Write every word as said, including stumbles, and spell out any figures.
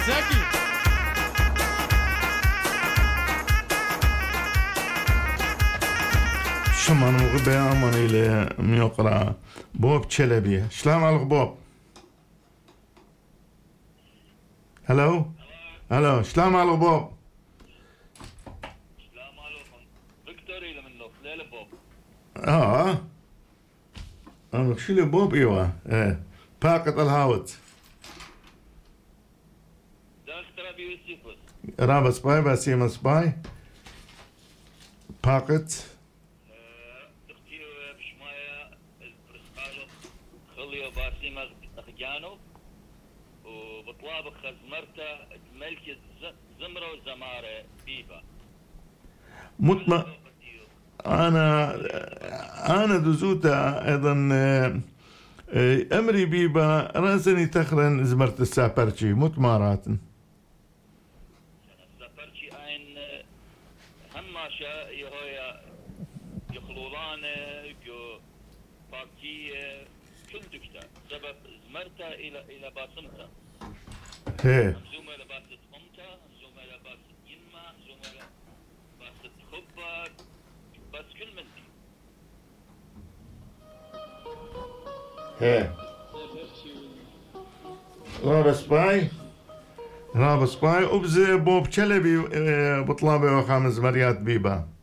زكي شمان مغبي أماني لميقرأ بوب تشلبي شلام على بوب هلو هلو شلام على بوب شلام عليكم فيكتوري لمن ليلة بوب اه انا شيلي بوب ايوه ايه باقة الهاوت داخل ترابي يوسفوس رابا سباي باسيما سباي باقة تختي بشماية برسقالو خليو باسيما أخجانو وبطلابك خزمرته ملكة زمرة وزمارة بيبا مطمئن انا انا دزوتا ايضا امري بيبا راسني تخرن زمرت السابرشي متمارات السابرشي اين هماشا يهويا يخلولانه جو باكية كل دكتا سبب زمرتا الى الى باسمتا هي زوما لباسة امتا زوما لباسة يما زوما لباسة خبا بس كل من دي هي رابا سباي رابا سباي وبزي بوب تشلبي بطلابي وخامس مريات بيبا